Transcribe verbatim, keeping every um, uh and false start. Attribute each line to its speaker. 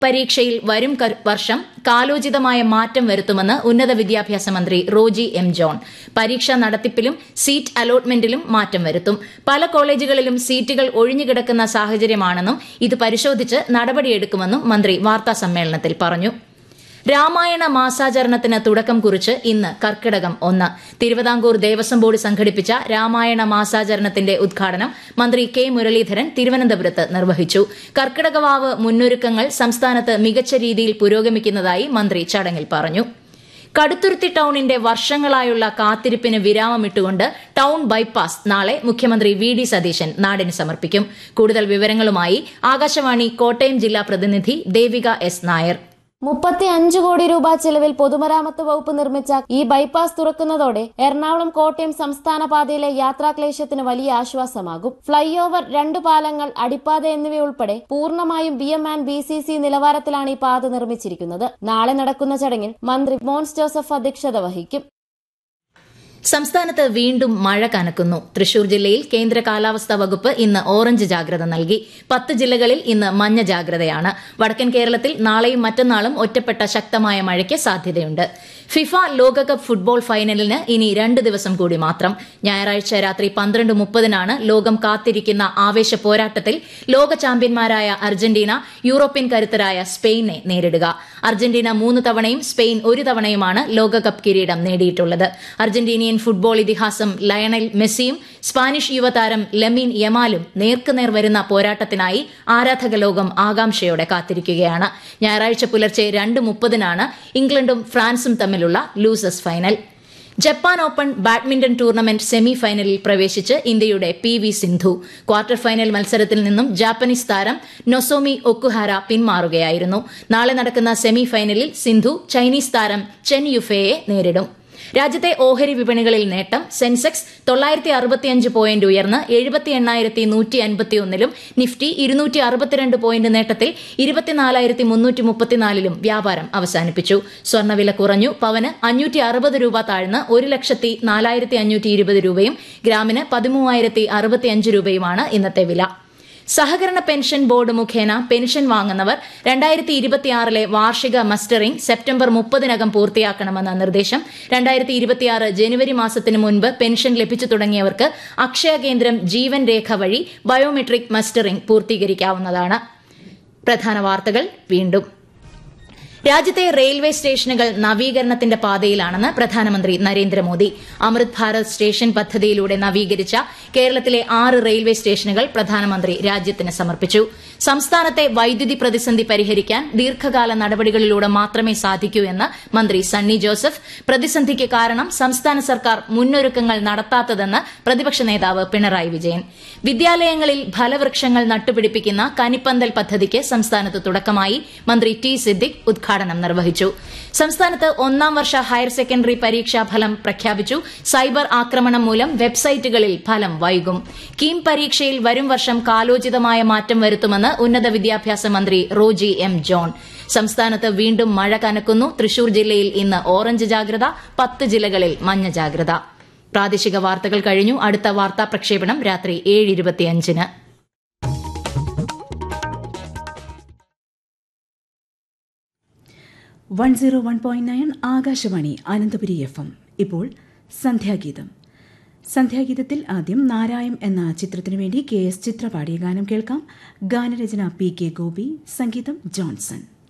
Speaker 1: പരീക്ഷയിൽ വരും വർഷം കാലോചിതമായ മാറ്റം വരുത്തുമെന്ന് ഉന്നത വിദ്യാഭ്യാസ മന്ത്രി റോജി എം ജോൺ. പരീക്ഷാ നടത്തിപ്പിലും സീറ്റ് അലോട്ട്മെന്റിലും മാറ്റം വരുത്തും. പല കോളേജുകളിലും സീറ്റുകൾ ഒഴിഞ്ഞുകിടക്കുന്ന സാഹചര്യമാണെന്നും ഇത് പരിശോധിച്ച് നടപടിയെടുക്കുമെന്നും മന്ത്രി വാർത്താസമ്മേളനത്തിൽ പറഞ്ഞു. രാമായണ മാസാചരണത്തിന് തുടക്കം കുറിച്ച് ഇന്ന് കർക്കിടകം ഒന്ന്. തിരുവിതാംകൂർ ദേവസ്വം ബോർഡ് സംഘടിപ്പിച്ച രാമായണ മാസാചരണത്തിന്റെ ഉദ്ഘാടനം മന്ത്രി കെ മുരളീധരൻ തിരുവനന്തപുരത്ത് നിർവഹിച്ചു. കർക്കിടകവാവ് മുന്നൊരുക്കങ്ങൾ സംസ്ഥാനത്ത് മികച്ച രീതിയിൽ പുരോഗമിക്കുന്നതായി മന്ത്രി ചടങ്ങിൽ പറഞ്ഞു. കടുത്തുരുത്തി ടൌണിന്റെ വർഷങ്ങളായുള്ള കാത്തിരിപ്പിന് വിരാമമിട്ടുകൊണ്ട് ടൌൺ ബൈപ്പാസ് നാളെ മുഖ്യമന്ത്രി വി ഡി സതീശൻ നാടിന് സമർപ്പിക്കും. കൂടുതൽ വിവരങ്ങളുമായി ആകാശവാണി കോട്ടയം ജില്ലാ പ്രതിനിധി ദേവിക എസ് നായർ.
Speaker 2: മുപ്പത്തി അഞ്ച് കോടി രൂപ ചെലവിൽ പൊതുമരാമത്ത് വകുപ്പ് നിർമ്മിച്ച ഈ ബൈപ്പാസ് തുറക്കുന്നതോടെ എറണാകുളം കോട്ടയം സംസ്ഥാന പാതയിലെ യാത്രാക്ലേശത്തിന് വലിയ ആശ്വാസമാകും. ഫ്ളൈ ഓവർ, രണ്ടു പാലങ്ങൾ, അടിപ്പാത എന്നിവയുൾപ്പെടെ പൂർണ്ണമായും B M and B C C നിലവാരത്തിലാണ് ഈ പാത നിർമ്മിച്ചിരിക്കുന്നത്. നാളെ നടക്കുന്ന ചടങ്ങിൽ മന്ത്രി മോൻസ് ജോസഫ് അധ്യക്ഷത വഹിക്കും.
Speaker 1: സംസ്ഥാനത്ത് വീണ്ടും മഴ കനക്കുന്നു. തൃശൂർ ജില്ലയിൽ കേന്ദ്ര കാലാവസ്ഥാ വകുപ്പ് ഇന്ന് ഓറഞ്ച് ജാഗ്രത നൽകി. പത്ത് ജില്ലകളിൽ ഇന്ന് മഞ്ഞ ജാഗ്രതയാണ്. വടക്കൻ കേരളത്തിൽ നാളെയും മറ്റന്നാളും ഒറ്റപ്പെട്ട ശക്തമായ മഴയ്ക്ക് സാധ്യതയുണ്ട്. ഫിഫ ലോകകപ്പ് ഫുട്ബോൾ ഫൈനലിന് ഇനി രണ്ട് ദിവസം കൂടി മാത്രം. ഞായറാഴ്ച രാത്രി പന്ത്രണ്ട് മുപ്പതിനാണ് ലോകം കാത്തിരിക്കുന്ന ആവേശ പോരാട്ടത്തിൽ ലോക ചാമ്പ്യന്മാരായ അർജന്റീന യൂറോപ്യൻ കരുത്തരായ സ്പെയിനെ നേരിടുക. അർജന്റീന മൂന്ന് തവണയും സ്പെയിൻ ഒരു തവണയുമാണ് ലോകകപ്പ് കിരീടം നേടിയിട്ടുള്ളത്. അർജന്റീനിയൻ ഫുട്ബോൾ ഇതിഹാസം ലയണൽ മെസ്സിയും സ്പാനിഷ് യുവതാരം ലമീൻ യമാലും നേർക്കുനേർ വരുന്ന പോരാട്ടത്തിനായി ആരാധക ലോകം ആകാംക്ഷയോടെ കാത്തിരിക്കുകയാണ്. ഞായറാഴ്ച പുലർച്ചെ രണ്ട് മുപ്പതിനാണ് ഇംഗ്ലണ്ടും ഫ്രാൻസും തമ്മിലുള്ള losers final. Japan open badminton tournament semi ഫൈനലിൽ പ്രവേശിച്ച് ഇന്ത്യയുടെ P V Sindhu. Quarter final മത്സരത്തിൽ നിന്നും ജാപ്പനീസ് താരം നൊസോമി ഒക്കുഹാര പിന്മാറുകയായിരുന്നു. നാളെ നടക്കുന്ന സെമി ഫൈനലിൽ സിന്ധു ചൈനീസ് താരം ചെൻ യുഫെയെ നേരിടും. രാജ്യത്തെ ഓഹരി വിപണികളിൽ നേട്ടം. സെൻസെക്സ് തൊള്ളായിരത്തി അറുപത്തിയഞ്ച് പോയിന്റ് ഉയർന്ന് എഴുപത്തി എണ്ണായിരത്തി നൂറ്റി അൻപത്തിയൊന്നിലും നിഫ്റ്റി ഇരുന്നൂറ്റി അറുപത്തിരണ്ട് പോയിന്റ് നേട്ടത്തിൽ ഇരുപത്തിനാലായിരത്തി മുന്നൂറ്റി മുപ്പത്തിനാലിലും വ്യാപാരം അവസാനിപ്പിച്ചു. സ്വർണ്ണവില കുറഞ്ഞു. പവന് അഞ്ഞൂറ്റി അറുപത് രൂപ താഴ്ന്ന് ഒരു ലക്ഷത്തി നാലായിരത്തി അഞ്ഞൂറ്റി ഇരുപത് രൂപയും ഗ്രാമിന് പതിമൂവായിരത്തി അറുപത്തിയഞ്ച് രൂപയുമാണ് ഇന്നത്തെ വില. സഹകരണ പെൻഷൻ ബോർഡ് മുഖേന പെൻഷൻ വാങ്ങുന്നവർ രണ്ടായിരത്തി ഇരുപത്തിയാറിലെ വാർഷിക മസ്റ്ററിംഗ് സെപ്റ്റംബർ മുപ്പതിനകം പൂർത്തിയാക്കണമെന്ന നിർദ്ദേശം. രണ്ടായിരത്തി ഇരുപത്തിയാറ് ജനുവരി മാസത്തിന് മുൻപ് പെൻഷൻ ലഭിച്ചു തുടങ്ങിയവർക്ക് അക്ഷയ കേന്ദ്രം ജീവൻ രേഖ വഴി ബയോമെട്രിക് മസ്റ്ററിംഗ് പൂർത്തീകരിക്കാവുന്നതാണ്. പ്രധാന വാർത്തകൾ വീണ്ടും. രാജ്യത്തെ റെയിൽവേ സ്റ്റേഷനുകൾ നവീകരണത്തിന്റെ പാതയിലാണെന്ന് പ്രധാനമന്ത്രി നരേന്ദ്രമോദി. അമൃത് ഭാരത് സ്റ്റേഷൻ പദ്ധതിയിലൂടെ നവീകരിച്ച കേരളത്തിലെ ആറ് റെയിൽവേ സ്റ്റേഷനുകൾ പ്രധാനമന്ത്രി രാജ്യത്തിന് സമർപ്പിച്ചു. സംസ്ഥാനത്തെ വൈദ്യുതി പ്രതിസന്ധി പരിഹരിക്കാൻ ദീർഘകാല നടപടികളിലൂടെ മാത്രമേ സാധിക്കൂ എന്ന് മന്ത്രി സണ്ണി ജോസഫ്. പ്രതിസന്ധിക്ക് കാരണം സംസ്ഥാന സർക്കാർ മുന്നൊരുക്കങ്ങൾ നടത്താത്തതെന്ന് പ്രതിപക്ഷ നേതാവ് പിണറായി വിജയൻ. വിദ്യാലയങ്ങളിൽ ഫലവൃക്ഷങ്ങൾ നട്ടുപിടിപ്പിക്കുന്ന കനിപ്പന്തൽ പദ്ധതിക്ക് സംസ്ഥാനത്ത് തുടക്കമായി. മന്ത്രി ടി സിദ്ദിഖ് ഉദ്ഘാടനം നിർവഹിച്ചു. സംസ്ഥാനത്ത് ഒന്നാം വർഷ ഹയർ സെക്കൻഡറി പരീക്ഷാ ഫലം പ്രഖ്യാപിച്ചു. സൈബർ ആക്രമണം മൂലം വെബ്സൈറ്റുകളിൽ ഫലം വൈകും. കീം പരീക്ഷയിൽ വരും വർഷം കാലോചിതമായ മാറ്റം വരുത്തുമെന്ന് ഉന്നത വിദ്യാഭ്യാസ മന്ത്രി റോജി എം ജോൺ. സംസ്ഥാനത്ത് വീണ്ടും മഴ കനക്കുന്നു. തൃശൂർ ജില്ലയിൽ ഇന്ന് ഓറഞ്ച് ജാഗ്രത. പത്ത് ജില്ലകളിൽ മഞ്ഞ ജാഗ്രത. പ്രാദേശിക വാർത്തകൾ കഴിഞ്ഞു. അടുത്ത വാർത്താ പ്രക്ഷേപണം രാത്രി ഏഴ് ഇരുപത്തിയഞ്ചിന്.
Speaker 3: One zero one point nine Akashvani Ananthapuri F M. ഇപ്പോൾ സന്ധ്യാഗീതം. സന്ധ്യാഗീതത്തിൽ ആദ്യം നാരായം എന്ന ചിത്രത്തിനു വേണ്ടി കെ എസ് ചിത്ര പാടിയ ഗാനം കേൾക്കാം. ഗാനരചന പി കെ ഗോപി, സംഗീതം ജോൺസൺ.